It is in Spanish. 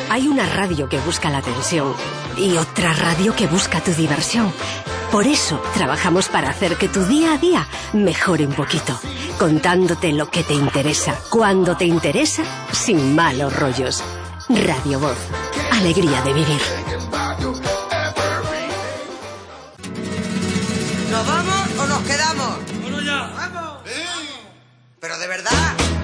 Hay una radio que busca la atención y otra radio que busca tu diversión. Por eso trabajamos para hacer que tu día a día mejore un poquito, contándote lo que te interesa, cuando te interesa, sin malos rollos. Radio Voz. Alegría de vivir. ¿Nos vamos o nos quedamos? ¡Bueno ya! ¡Vamos! Pero de verdad.